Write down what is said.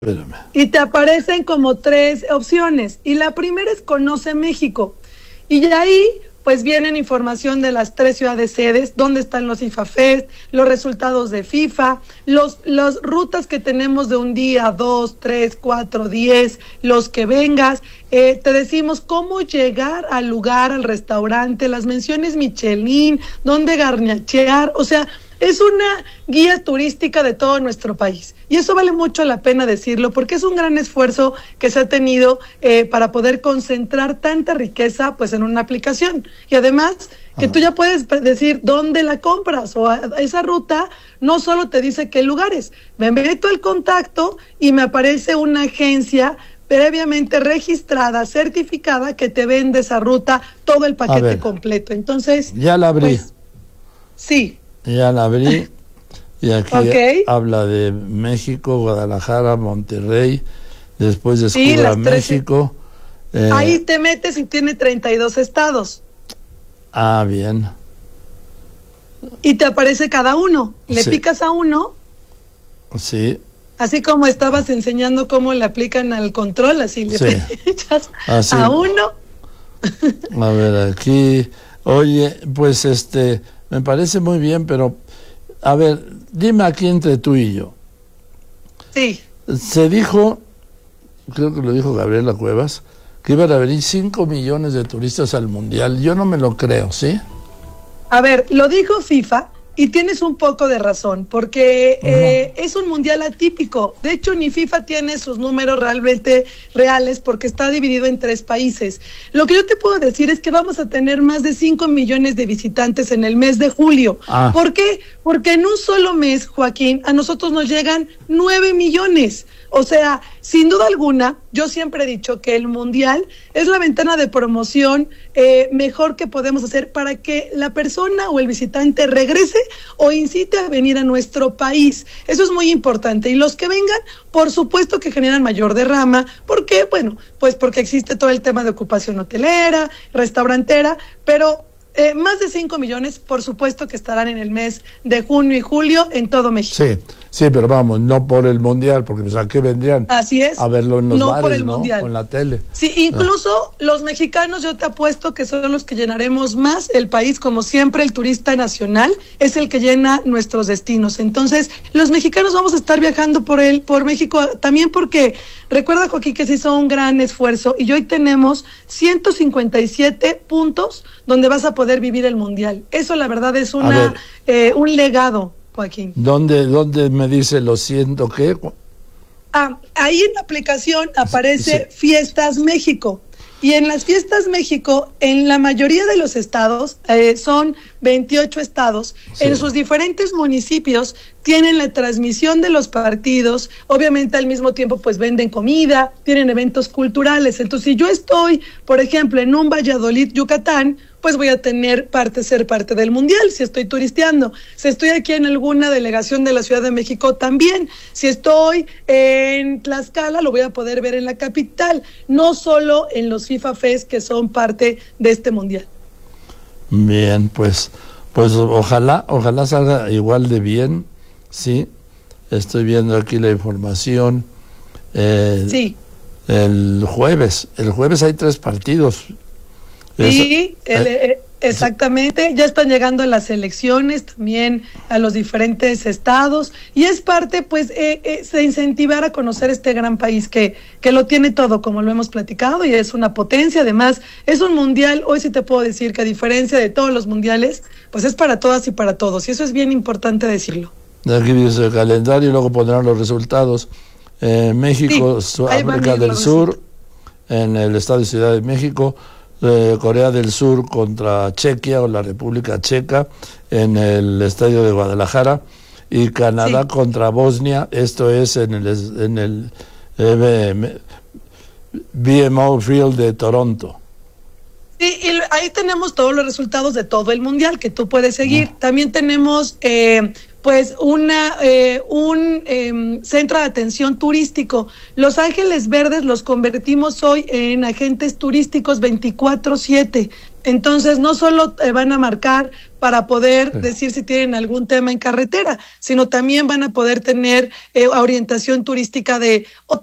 Espérame. Y te aparecen como 3 opciones. Y la primera es Conoce México. Y de ahí, pues vienen información de las 3 ciudades sedes, dónde están los FIFA Fest, los resultados de FIFA, las rutas que tenemos de un día, 2, 3, 4, 10, los que vengas. Te decimos cómo llegar al lugar, al restaurante, las menciones Michelin, dónde garnachear, o sea, es una guía turística de todo nuestro país. Y eso vale mucho la pena decirlo, porque es un gran esfuerzo que se ha tenido para poder concentrar tanta riqueza pues en una aplicación. Y además, que tú ya puedes decir dónde la compras, o esa ruta no solo te dice qué lugares. Me meto el contacto y me aparece una agencia previamente registrada, certificada, que te vende esa ruta, todo el paquete completo. Entonces, ya la abrí. Pues, sí. Ya la abrí y aquí habla de México, Guadalajara, Monterrey, después descubra México. Ahí te metes y tiene 32 estados. Ah, bien. Y te aparece cada uno. Le picas a uno. Sí. Así como estabas enseñando cómo le aplican al control, así le echas a uno. A ver, aquí, oye, pues me parece muy bien, pero, a ver, dime aquí entre tú y yo. Sí. Se dijo, creo que lo dijo Gabriela Cuevas, que iban a venir 5 millones de turistas al Mundial. Yo no me lo creo, ¿sí? A ver, lo dijo FIFA y tienes un poco de razón, porque es un Mundial atípico. De hecho, ni FIFA tiene sus números realmente reales porque está dividido en 3 países. Lo que yo te puedo decir es que vamos a tener más de 5 millones de visitantes en el mes de julio. ¿Por qué? Porque en un solo mes, Joaquín, a nosotros nos llegan 9 millones. O sea, sin duda alguna, yo siempre he dicho que el Mundial es la ventana de promoción mejor que podemos hacer para que la persona o el visitante regrese o incite a venir a nuestro país. Eso es muy importante. Y los que vengan, por supuesto que generan mayor derrama. ¿Por qué? Bueno, pues porque existe todo el tema de ocupación hotelera, restaurantera, pero más de 5 millones, por supuesto que estarán en el mes de junio y julio en todo México. Sí, pero vamos, no por el Mundial, porque pues, ¿a qué vendrían? Así es. A verlo en los bares, por el ¿no? Mundial. O en la tele. Sí, incluso los mexicanos, yo te apuesto que son los que llenaremos más el país. Como siempre, el turista nacional es el que llena nuestros destinos. Entonces, los mexicanos vamos a estar viajando por México también, porque recuerda, Joaquín, que se hizo un gran esfuerzo y hoy tenemos 157 puntos donde vas a poder vivir el Mundial. Eso, la verdad, es un legado, Joaquín. ¿Dónde me dice lo siento qué? Ahí en la aplicación aparece Fiestas México. Y en las Fiestas México, en la mayoría de los estados, son 28 estados, en sus diferentes municipios tienen la transmisión de los partidos. Obviamente al mismo tiempo pues venden comida, tienen eventos culturales. Entonces, si yo estoy, por ejemplo, en un Valladolid, Yucatán, pues voy a ser parte del Mundial si estoy turisteando. Si estoy aquí en alguna delegación de la Ciudad de México, también. Si estoy en Tlaxcala, lo voy a poder ver en la capital, no solo en los FIFA Fest, que son parte de este Mundial. Bien, pues ojalá salga igual de bien, sí. Estoy viendo aquí la información. Sí. El jueves hay 3 partidos. Sí, exactamente, ya están llegando las elecciones también a los diferentes estados y es parte pues de incentivar a conocer este gran país que lo tiene todo, como lo hemos platicado, y es una potencia. Además es un mundial, hoy sí te puedo decir que a diferencia de todos los mundiales, pues es para todas y para todos, y eso es bien importante decirlo. Aquí dice el calendario y luego pondrán los resultados. México, África del Sur, en el estado de Ciudad de México, Corea del Sur contra Chequia o la República Checa en el estadio de Guadalajara, y Canadá contra Bosnia, esto es en el BMO Field de Toronto. Sí, y ahí tenemos todos los resultados de todo el mundial que tú puedes seguir. También tenemos pues un centro de atención turístico. Los Ángeles Verdes los convertimos hoy en agentes turísticos 24/7. Entonces, no solo van a marcar para poder decir si tienen algún tema en carretera, sino también van a poder tener orientación turística de